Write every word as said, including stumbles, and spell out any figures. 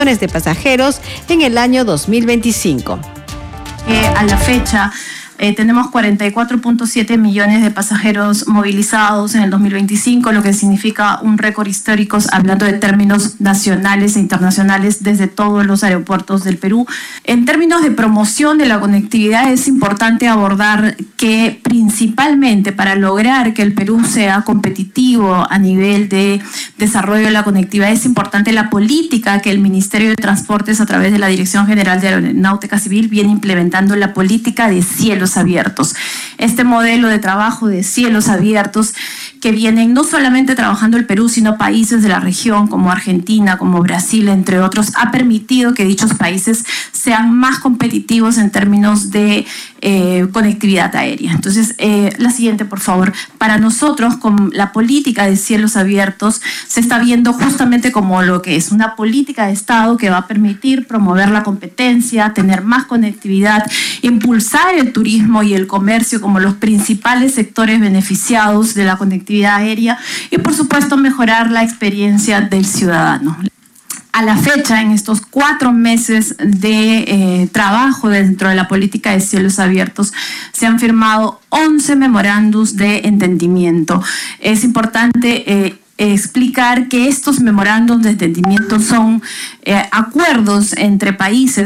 de pasajeros en el año dos mil veinticinco. Eh, a la fecha eh, tenemos cuarenta y cuatro punto siete millones de pasajeros movilizados en el dos mil veinticinco, lo que significa un récord histórico hablando de términos nacionales e internacionales desde todos los aeropuertos del Perú. En términos de promoción de la conectividad es importante abordar que principalmente para lograr que el Perú sea competitivo a nivel de desarrollo de la conectividad es importante la política que el Ministerio de Transportes a través de la Dirección General de Aeronáutica Civil viene implementando, la política de cielos abiertos. Este modelo de trabajo de cielos abiertos que vienen no solamente trabajando el Perú, sino países de la región como Argentina, como Brasil, entre otros, ha permitido que dichos países sean más competitivos en términos de eh, conectividad aérea. Entonces, eh, la siguiente, por favor. Para nosotros, con la política de cielos abiertos, se está viendo justamente como lo que es una política de Estado que va a permitir promover la competencia, tener más conectividad, impulsar el turismo y el comercio como los principales sectores beneficiados de la conectividad aérea y, por supuesto, mejorar la experiencia del ciudadano. A la fecha, en estos cuatro meses de eh, trabajo dentro de la política de cielos abiertos, se han firmado once memorándums de entendimiento. Es importante eh, explicar que estos memorándums de entendimiento son eh, acuerdos entre países